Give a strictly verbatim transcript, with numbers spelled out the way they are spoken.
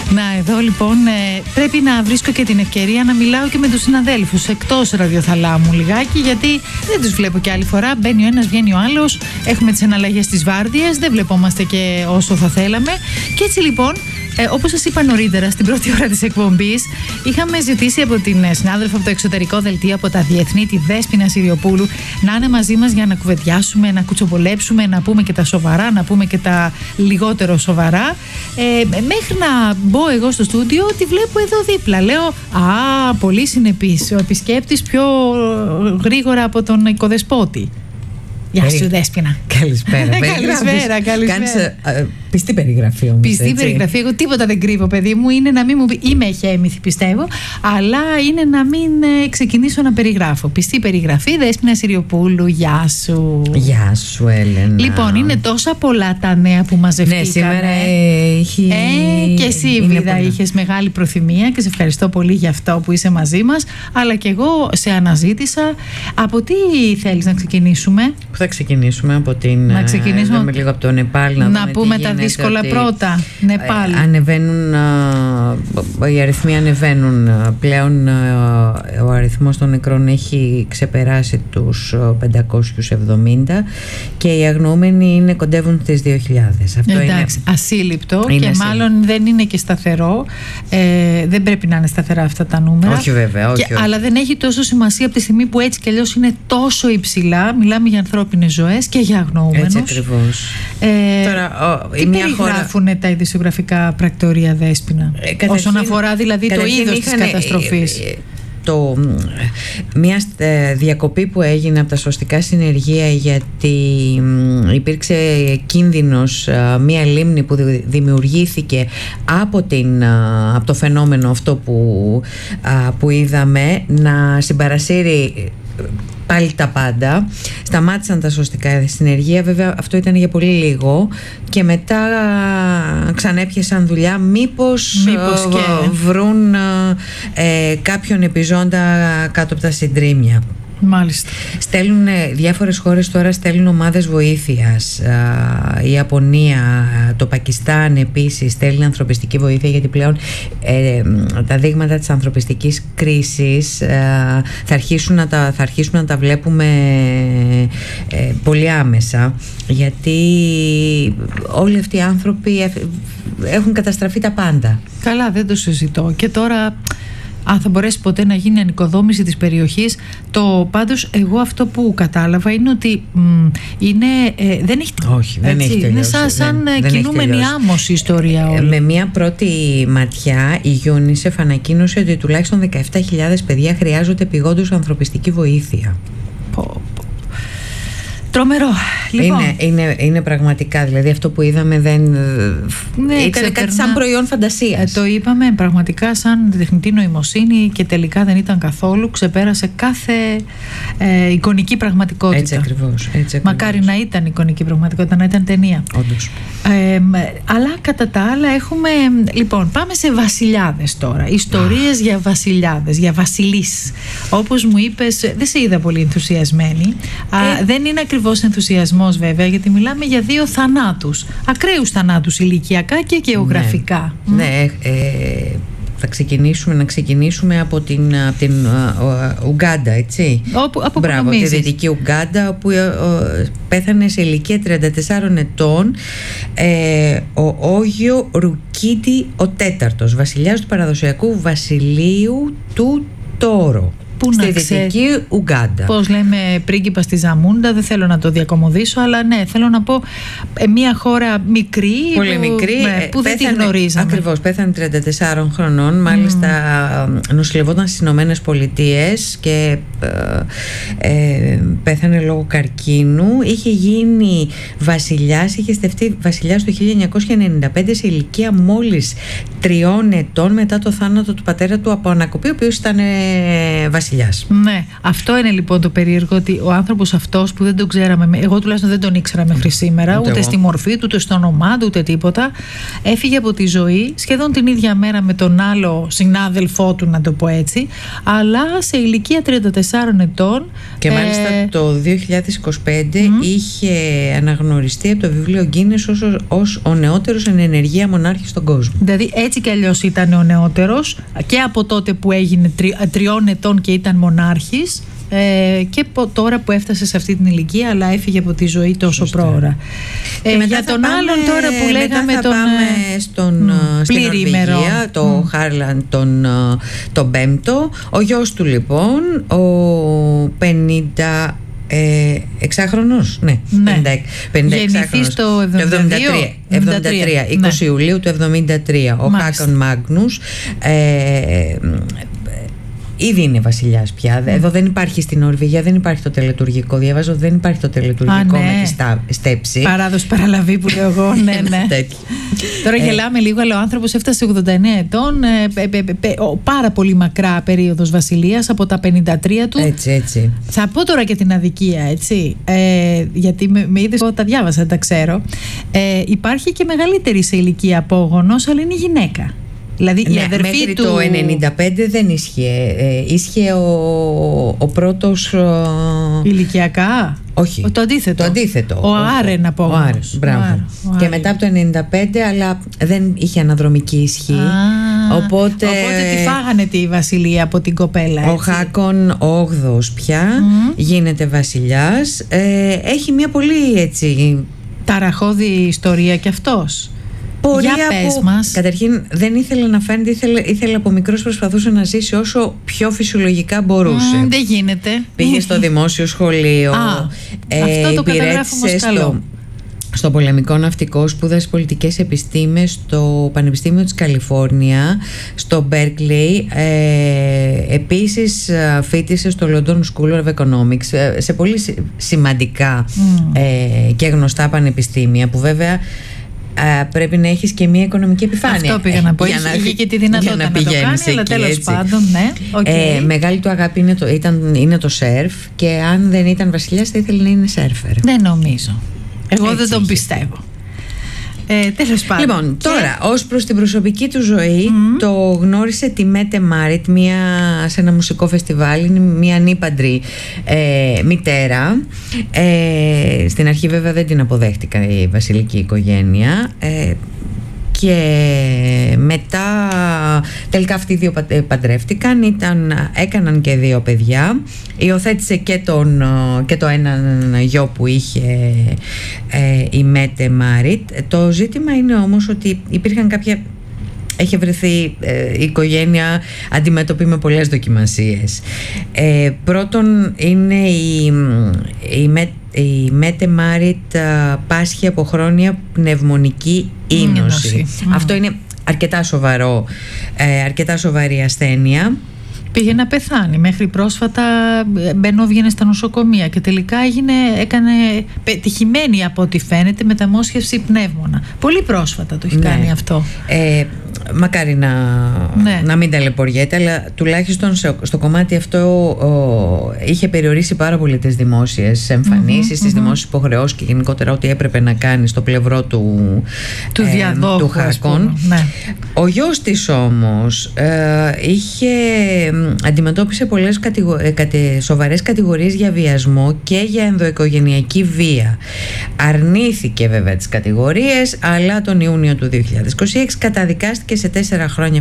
Να, εδώ λοιπόν ε, πρέπει να βρίσκω και την ευκαιρία να μιλάω και με τους συναδέλφους εκτός ραδιοθαλάμου λιγάκι, γιατί δεν τους βλέπω και άλλη φορά. Μπαίνει ο ένας, βγαίνει ο άλλος. Έχουμε τις εναλλαγές στις βάρδιες, δεν βλεπόμαστε και όσο θα θέλαμε. Και έτσι λοιπόν, Ε, όπως σας είπα νωρίτερα στην πρώτη ώρα της εκπομπής, είχαμε ζητήσει από την συνάδελφο από το εξωτερικό δελτίο, από τα Διεθνή, τη Δέσποινα Συριοπούλου, να είναι μαζί μας για να κουβεντιάσουμε, να κουτσομπολέψουμε, να πούμε και τα σοβαρά, να πούμε και τα λιγότερο σοβαρά. Ε, μέχρι να μπω εγώ στο στούντιο, τη βλέπω εδώ δίπλα. Λέω, α, πολύ συνεπής, ο επισκέπτης πιο γρήγορα από τον οικοδεσπότη. Γεια σου, Δέσποινα. Καλησπέρα. Καλησπέρα, καλησπέρα. Κάνεις uh, πιστή περιγραφή όμως. Πιστή περιγραφή. Εγώ τίποτα δεν κρύβω, παιδί μου. Είναι να μην μου πει. Είμαι εχέμηθη, πιστεύω. Αλλά είναι να μην ε, ξεκινήσω να περιγράφω. Πιστή περιγραφή. Δέσποινα Συριοπούλου, γεια σου. Γεια σου, Έλενα. Λοιπόν, είναι τόσα πολλά τα νέα που μαζευτήκανε. Ναι, σήμερα ε, έχει. Ε, και εσύ, Βίδα, είχες μεγάλη προθυμία και σε ευχαριστώ πολύ για αυτό που είσαι μαζί μας. Αλλά και εγώ σε αναζήτησα. Από τι θέλεις να ξεκινήσουμε? Που θα ξεκινήσουμε από την. Να ξεκινήσουμε. Να λίγο από το Νεπάλ. Να, να πούμε τα δύσκολα πρώτα. Νεπάλ. Ανεβαίνουν, οι αριθμοί ανεβαίνουν. Πλέον ο αριθμός των νεκρών έχει ξεπεράσει τους πεντακόσιους εβδομήντα και οι αγνοούμενοι είναι, κοντεύουν στις δύο χιλιάδες. Αυτό εντάξει, είναι ασύλληπτο είναι και ασύλληπτο. Μάλλον δεν είναι και σταθερό. Ε, δεν πρέπει να είναι σταθερά αυτά τα νούμερα. Όχι βέβαια, όχι, και, όχι. Αλλά δεν έχει τόσο σημασία από τη στιγμή που έτσι κι αλλιώς είναι τόσο υψηλά. Μιλάμε για ανθρώπινες ζωές και για αγνοούμενους. Έτσι ακριβώς. Ε, Τώρα, ο, τι περιγράφουν χώρα... τα ειδησιογραφικά πρακτορία, Δέσποινα, ε, καταρχήν, όσον αφορά δηλαδή το είδος της καταστροφής? Ε, ε, το, μια διακοπή που έγινε από τα σωστικά συνεργεία, γιατί υπήρξε κίνδυνος μια λίμνη που δημιουργήθηκε από, την, από το φαινόμενο αυτό που, που είδαμε να συμπαρασύρει πάλι τα πάντα. Σταμάτησαν τα σωστικά συνεργεία, βέβαια αυτό ήταν για πολύ λίγο και μετά ξανέπιασαν δουλειά μήπως, μήπως και... βρουν ε, κάποιον επιζώντα κάτω από τα συντρίμμια. Μάλιστα. Στέλνουν διάφορες χώρες τώρα, στέλνουν ομάδες βοήθειας. Η Ιαπωνία, το Πακιστάν επίσης στέλνει ανθρωπιστική βοήθεια, γιατί πλέον ε, τα δείγματα της ανθρωπιστικής κρίσης ε, θα, αρχίσουν να τα, θα αρχίσουν να τα βλέπουμε ε, πολύ άμεσα, γιατί όλοι αυτοί οι άνθρωποι έχουν καταστραφεί τα πάντα. Καλά, δεν το συζητώ. Και τώρα, αν θα μπορέσει ποτέ να γίνει ανοικοδόμηση της περιοχής, το πάντως εγώ αυτό που κατάλαβα είναι ότι μ, είναι, ε, δεν έχει, όχι, δεν έτσι, έχει τελειώσει. Είναι σαν, σαν δεν, κινούμενη άμμος η ιστορία όλη. Με μία πρώτη ματιά η UNICEF ανακοίνωσε ότι τουλάχιστον δεκαεπτά χιλιάδες παιδιά χρειάζονται επειγόντως ανθρωπιστική βοήθεια. Πω, πω. Τρομερό. Λοιπόν. Είναι, είναι, είναι πραγματικά, δηλαδή αυτό που είδαμε δεν ναι, ήταν κάτι σαν προϊόν φαντασίας. Ε, το είπαμε πραγματικά σαν τεχνητή νοημοσύνη και τελικά δεν ήταν καθόλου. Ξεπέρασε κάθε ε, εικονική πραγματικότητα. Έτσι ακριβώς, έτσι ακριβώς. Μακάρι να ήταν εικονική πραγματικότητα, να ήταν ταινία. Όντως. Ε, αλλά κατά τα άλλα έχουμε. Λοιπόν, πάμε σε βασιλιάδες τώρα. Ιστορίες για βασιλιάδες, για βασιλείς. Όπως μου είπες, δεν σε είδα πολύ ενθουσιασμένη. Ε, Α, δεν είναι ακριβώς ενθουσιασμός βέβαια, γιατί μιλάμε για δύο θανάτους. Ακραίους θανάτους ηλικιακά και γεωγραφικά. Ναι, ναι ε, θα ξεκινήσουμε να ξεκινήσουμε από την, από την uh, Ουγκάντα, έτσι. Όπου, από Μπράβο, τη Δυτική Ουγκάντα, όπου uh, πέθανε σε ηλικία τριάντα τεσσάρων ετών ε, ο Όγιο Ρουκίτι ο τέταρτος, βασιλιάς του παραδοσιακού βασιλείου του Τόρο. Πού στη Δυτική Ουγκάντα. Πώς λέμε πρίγκιπα στη Ζαμούντα, δεν θέλω να το διακομωδήσω, αλλά ναι, θέλω να πω ε, μια χώρα μικρή, πολύ που, μικρή, με, που πέθανε, δεν τη γνωρίζαμε. Ακριβώς, πέθανε τριάντα τεσσάρων χρονών, μάλιστα mm. νοσηλευόταν στις Ηνωμένες Πολιτείες και ε, ε, πέθανε λόγω καρκίνου. Είχε γίνει βασιλιάς, είχε στεφτεί βασιλιάς το χίλια εννιακόσια ενενήντα πέντε σε ηλικία μόλις τριών ετών μετά το θάνατο του πατέρα του από ανακοπή, ο οποίος ήταν ε, βασιλιάς βασιλιάς. Ναι, αυτό είναι λοιπόν το περίεργο, ότι ο άνθρωπος αυτός που δεν τον ξέραμε, εγώ τουλάχιστον δεν τον ήξερα μέχρι σήμερα, ούτε, ούτε στη μορφή του, ούτε στο όνομά του, ούτε τίποτα, έφυγε από τη ζωή σχεδόν την ίδια μέρα με τον άλλο συνάδελφό του, να το πω έτσι, αλλά σε ηλικία τριάντα τεσσάρων ετών. Και μάλιστα ε... το δύο χιλιάδες είκοσι πέντε mm. είχε αναγνωριστεί από το βιβλίο Guinness ως, ως ο νεότερος εν ενεργεία μονάρχης στον κόσμο. Δηλαδή έτσι κι αλλιώς ήταν ο νεότερος και από τότε που έγινε τρι, τριών ετών και ήταν μονάρχης, ε, και τώρα που έφτασε σε αυτή την ηλικία, αλλά έφυγε από τη ζωή τόσο Σωστά. πρόωρα. Ε, και για τον πάμε, άλλον τώρα που λέγαμε θα τον πάμε στον, mm, στην Νορβηγία, το mm. Χάρλαντ τον, τον πέμπτο. Ο γιος του λοιπόν, ο πενήντα εξάχρονος, ναι, ναι. Γεννηθεί στο εβδομήντα τρία, εβδομήντα τρία, είκοσι ναι. Ιουλίου του εβδομήντα τρία. Ο Χάκον Μάγνους ε, ήδη είναι βασιλιάς πια. Mm. Εδώ δεν υπάρχει, στην Νορβηγία δεν υπάρχει το τελετουργικό. Διαβάζω, δεν υπάρχει το τελετουργικό Α, ναι. με τη στα, στέψη. Παράδοση παραλαβή που λέω εγώ. Ναι, ναι. Τώρα γελάμε λίγο, αλλά ο άνθρωπος έφτασε ογδόντα εννέα ετών. Ε, ε, ε, ε, πάρα πολύ μακρά περίοδος βασιλείας, από τα πενήντα τρία του. Έτσι, έτσι. Θα πω τώρα και την αδικία, έτσι. Ε, γιατί με, με είδες, τα διάβασα, τα ξέρω. Ε, υπάρχει και μεγαλύτερη σε ηλικία απόγονος, αλλά είναι γυναίκα. Δηλαδή ναι, η αδερφή μέχρι του... το ενενήντα πέντε δεν ίσχυε. Ε, ίσχυε ο, ο πρώτος... Ο... Ηλικιακά. Όχι. Το αντίθετο. Το αντίθετο. Ο Άρεν απόγονος. Ο Άρεν, μπράβο. Ο Άρεν, ο Άρεν. Και μετά από το ενενήντα πέντε, αλλά δεν είχε αναδρομική ισχύ. Α, οπότε... οπότε τη φάγανε τη βασιλεία από την κοπέλα. Έτσι. Ο Χάκον ο όγδοος πια mm. γίνεται βασιλιάς. Ε, έχει μια πολύ έτσι... ταραχώδη ιστορία κι αυτός. Πορεία Για πες που, μας. Καταρχήν δεν ήθελε να φαίνεται, ήθελε, ήθελε από μικρός, προσπαθούσε να ζήσει όσο πιο φυσιολογικά μπορούσε. Mm, δεν γίνεται. Πήγε στο δημόσιο σχολείο. Α, ε, αυτό το καταγράφουμε ως καλό. Στο πολεμικό ναυτικό, σπούδασε πολιτικές επιστήμες στο Πανεπιστήμιο της Καλιφόρνια, στο Berkeley. Ε, επίσης φοιτήσε στο London School of Economics, σε πολύ σημαντικά mm. ε, και γνωστά πανεπιστήμια, που βέβαια Uh, πρέπει να έχεις και μια οικονομική επιφάνεια. Αυτό πήγα να πω. Για να, είχε και τη δυνατότητα να, να το κάνει, αλλά τέλος πάντων, ναι. Okay. Ε, μεγάλη του αγάπη είναι το, ήταν, είναι το σερφ, και αν δεν ήταν βασιλιάς θα ήθελε να είναι σερφερ. Δεν νομίζω. Εγώ Έτσι δεν τον είχε. πιστεύω. Ε, τέλος πάντων. Λοιπόν, και... τώρα, ως προς την προσωπική του ζωή, mm. το γνώρισε τη Μέτε Μάριτ μια, σε ένα μουσικό φεστιβάλ. Είναι μια ανήπαντρη ε, μητέρα. Ε, στην αρχή βέβαια δεν την αποδέχτηκα η βασιλική οικογένεια. Ε, και μετά τελικά αυτοί οι δύο παντρεύτηκαν, ήταν, έκαναν και δύο παιδιά, υιοθέτησε και, τον, και το έναν γιο που είχε ε, η Μέτε Μάριτ. Το ζήτημα είναι όμως ότι υπήρχαν κάποια... Έχει βρεθεί ε, η οικογένεια αντιμέτωπη με πολλές δοκιμασίες. Ε, πρώτον είναι η, η, με, η Μέτε Μάριτ πάσχει από χρόνια πνευμονική ίνωση. Mm. Αυτό είναι αρκετά σοβαρό, ε, αρκετά σοβαρή ασθένεια. Πήγε να πεθάνει. Μέχρι πρόσφατα μπαινόβγαινε στα νοσοκομεία και τελικά έγινε, έκανε πετυχημένη, από ό,τι φαίνεται, μεταμόσχευση πνεύμονα. Πολύ πρόσφατα το έχει ναι. κάνει αυτό. Ε, μακάρι να, ναι. να μην ταλαιπωριέται, αλλά τουλάχιστον στο, στο κομμάτι αυτό ο, είχε περιορίσει πάρα πολύ τις δημόσιες εμφανίσεις, mm-hmm, τις mm-hmm. δημόσιες υποχρεώσεις και γενικότερα ό,τι έπρεπε να κάνει στο πλευρό του, του ε, διαδόχου, του Χάκον. Ναι. Ο γιος της όμως ε, είχε... αντιμετώπισε πολλές κατηγο... κατε... σοβαρές κατηγορίες για βιασμό και για ενδοοικογενειακή βία. Αρνήθηκε βέβαια τις κατηγορίες, αλλά τον Ιούνιο του δύο χιλιάδες είκοσι έξι καταδικάστηκε σε τέσσερα χρόνια